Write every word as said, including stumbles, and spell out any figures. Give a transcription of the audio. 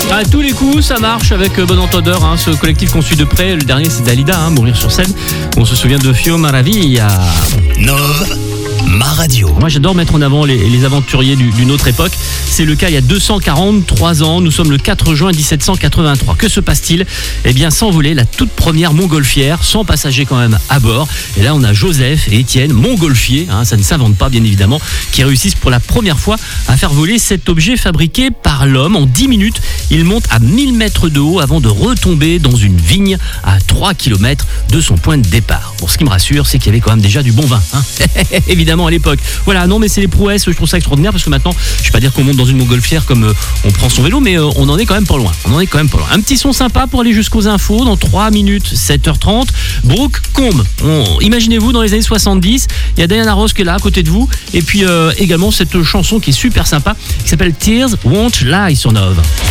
À tous les coups, ça marche avec Bon Entendeur, hein, ce collectif qu'on suit de près. Le dernier, c'est Dalida, hein, Mourir sur scène. On se souvient de Fio Maravilla. Nove, ma radio. Moi, j'adore mettre en avant les, les aventuriers du, d'une autre époque. C'est le cas il y a deux cent quarante-trois ans. Nous sommes le quatre juin dix-sept cent quatre-vingt-trois. Que se passe-t-il ? Eh bien, s'envoler la toute première montgolfière, sans passagers quand même à bord. Et là, on a Joseph et Étienne, montgolfiers, hein, ça ne s'invente pas bien évidemment, qui réussissent pour la première fois à faire voler cet objet fabriqué par l'homme. En dix minutes, il monte à mille mètres de haut avant de retomber dans une vigne à trois kilomètres de son point de départ. Bon, ce qui me rassure, c'est qu'il y avait quand même déjà du bon vin, hein. Évidemment à l'époque. Voilà, non mais c'est les prouesses, je trouve ça extraordinaire parce que maintenant, je ne vais pas dire qu'on monte dans une montgolfière comme euh, on prend son vélo, mais euh, on en est quand même pas loin. On en est quand même pas loin. Un petit son sympa pour aller jusqu'aux infos dans trois minutes, sept heures trente. Brooke Combe. On, imaginez-vous dans les années soixante-dix, il y a Diana Ross qui est là à côté de vous et puis euh, également cette chanson qui est super sympa qui s'appelle Tears Won't Lie sur Nove.